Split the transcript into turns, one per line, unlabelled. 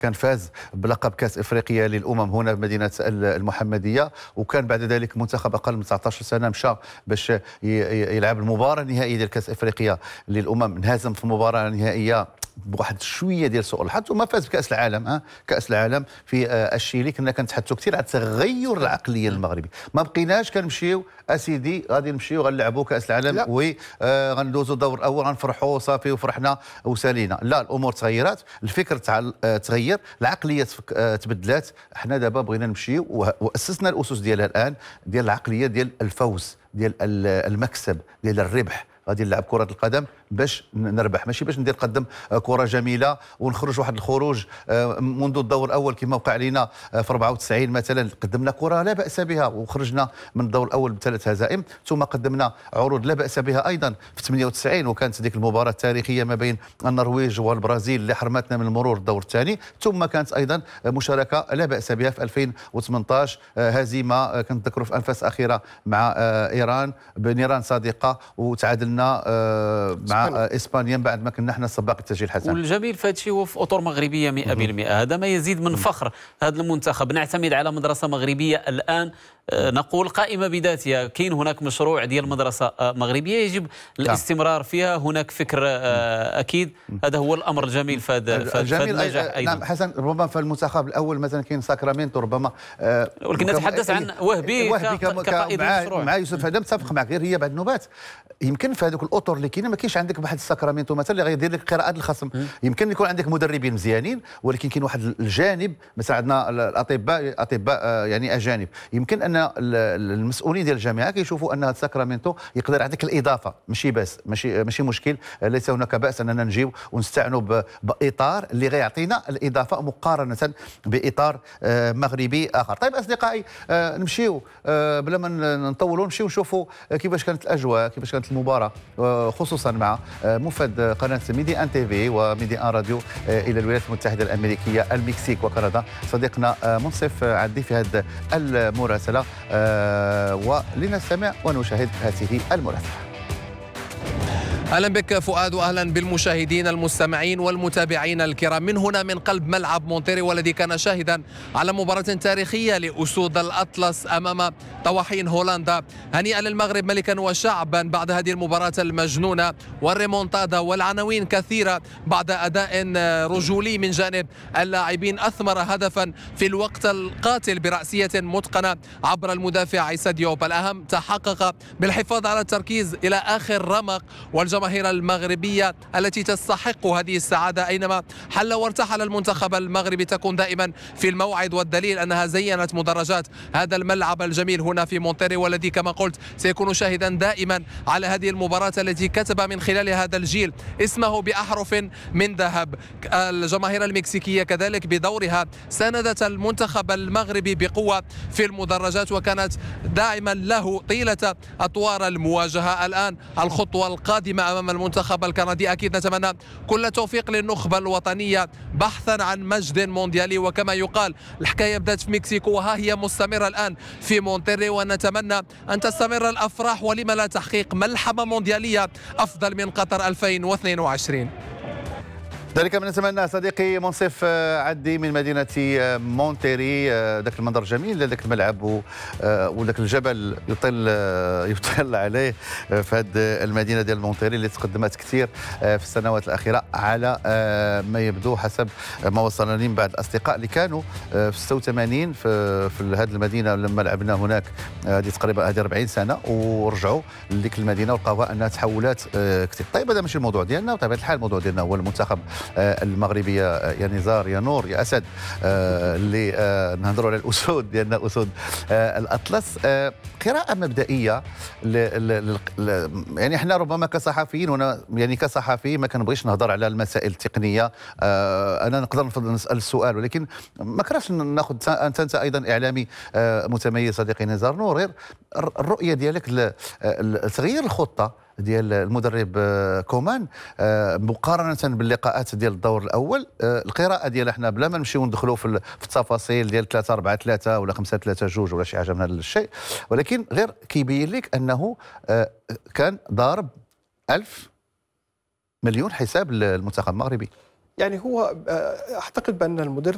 كان فاز بلقب كاس افريقيا للامم هنا في مدينه المحمديه، وكان بعد ذلك منتخب اقل من 19 سنه مشى باش يلعب المباراه النهائيه ديال كاس افريقيا للامم، انهزم في المباراه النهائيه بواحد شويه ديال سوء الحظ، وما فاز بكاس العالم. كاس العالم في الشيلي كنا كنتحدثوا كثير على تغير العقليه المغربي، ما بقيناش كنمشيو اسيدي غادي نمشيو غنلعبوا كاس العالم وغندوزوا الدور الاول غنفرحوا صافي وفرحنا وسالينا. لا، الامور تغيرات، الفكر تغير، العقليه تبدلات. احنا دابا بغينا نمشيو واسسنا الاسس ديالها الان، ديال العقليه ديال الفوز، ديال المكسب، ديال الربح. غادي نلعب كره القدم باش نربح، ماشي باش ندير قدم كره جميله ونخرج واحد الخروج منذ الدور الاول كما وقع لنا في 94 مثلا. قدمنا كره لا باس بها وخرجنا من الدور الاول بثلاث هزائم، ثم قدمنا عروض لا باس بها ايضا في 98 وكانت ديك المباراه التاريخيه ما بين النرويج والبرازيل اللي حرمتنا من المرور الدور الثاني، ثم كانت ايضا مشاركه لا باس بها في 2018 هزيمه كنتذكروا في انفاس اخيره مع ايران بنيران صادقه، وتعادلنا مع اسبانيا بعد ما كنا احنا سباق التسجيل الحسن.
والجميل في هذا الشيء هو في اطر مغربيه 100%. هذا ما يزيد من فخر هذا المنتخب. نعتمد على مدرسه مغربيه الان، نقول قائمه بذاتها. كاين هناك مشروع ديال مدرسه مغربيه يجب الاستمرار فيها. هناك فكر اكيد. هذا هو الامر الجميل في هذا النجاح ايضا.
نعم حسن، ربما في المنتخب الاول مثلا كاين ساكرامنتو ربما،
ولكن نتحدث عن وهبي كقائد المشروع
مع يوسف. هذا متفق معك، غير هي بعض النوبات يمكن في هذوك الاطر اللي كاينه ما كاينش عندك واحد الساكرامنتو مثلا اللي غيدير لك قراءات الخصم. يمكن يكون عندك مدربين مزيانين، ولكن كاين واحد الجانب مثلا عندنا الاطباء يعني اجانب. يمكن ان المسؤولين ديال الجامعه كيشوفوا ان ساكرامنتو يقدر يعطيك الاضافه، ماشي بس ماشي مشكل، ليس هناك باس اننا نجيو ونستعنوا باطار اللي غيعطينا الاضافه مقارنه باطار مغربي اخر. طيب اصدقائي، نمشيو بلا ما نطولوا، نمشيو نشوفوا كيفاش كانت الاجواء، كيفاش كانت المباراه، خصوصا مع مفد قناه ميدي ان تي في وميدي ان راديو الى الولايات المتحده الامريكيه، المكسيك وكندا. صديقنا منصف عدي في هذه المراسله، ولنستمع ونشاهد هذه المراسله.
أهلا بك فؤاد، وأهلا بالمشاهدين المستمعين والمتابعين الكرام من هنا من قلب ملعب مونتيري، والذي كان شاهدا على مباراة تاريخية لأسود الأطلس أمام طواحين هولندا. هنيئا للمغرب ملكا وشعبا بعد هذه المباراة المجنونة والريمونتادا والعناوين كثيرة بعد أداء رجولي من جانب اللاعبين أثمر هدفا في الوقت القاتل برأسية متقنة عبر المدافع عيسى ديوب. الأهم تحقق بالحفاظ على التركيز إلى آخر رمق، والجماهير المغربية التي تستحق هذه السعادة أينما حل وارتحل المنتخب المغربي تكون دائما في الموعد، والدليل أنها زينت مدرجات هذا الملعب الجميل هنا في مونتيري، والذي كما قلت سيكون شاهدا دائما على هذه المباراة التي كتب من خلال هذا الجيل اسمه بأحرف من ذهب. الجماهير المكسيكية كذلك بدورها ساندت المنتخب المغربي بقوة في المدرجات وكانت داعما له طيلة أطوار المواجهة. الآن الخطوة القادمة أمام المنتخب الكندي، أكيد نتمنى كل التوفيق للنخبة الوطنية بحثا عن مجد مونديالي، وكما يقال الحكاية بدأت في مكسيكو وها هي مستمرة الآن في مونتيري، ونتمنى أن تستمر الأفراح ولما لا تحقيق ملحمة مونديالية أفضل من قطر 2022.
ذلك ما نتمنى صديقي منصف عدي من مدينة مونتيري. ذاك المنظر جميل، ذاك الملعب وذاك الجبل يطل عليه في هذه المدينة ديال مونتيري اللي تقدمت كثير في السنوات الأخيرة على ما يبدو حسب ما وصلنا من بعض الأصدقاء اللي كانوا في 86 في هذه المدينة لما لعبنا هناك. هذه تقريبا 40 سنة ورجعوا لديك المدينة ولقاوها أنها تحولات كثير. طيب هذا ماشي الموضوع ديالنا، وطبيعة الحال الموضوع ديالنا هو المنتخب المغربي. يا نزار يا نور يا اسد، اللي نهضروا على الاسود ديالنا، اسود الاطلس. قراءه مبدئيه يعني احنا ربما كصحفيين، وانا يعني كصحفي ما كنبغيش نهضر على المسائل التقنيه. انا نقدر نسال السؤال، ولكن ما كرهتش ناخذ انت ايضا اعلامي متميز صديقي نزار نور، غير الرؤيه ديالك لتغيير الخطه ديال المدرب كومان مقارنه باللقاءات ديال الدور الاول. القراءه ديال احنا بلا ما نمشيو ندخلوا في التفاصيل ديال 3-4-3 ولا 5-3-2 ولا شي حاجه من هذا الشيء، ولكن غير كيبين لك انه كان ضارب 1000 مليون حساب للمنتخب المغربي.
يعني هو اعتقد بان المدرب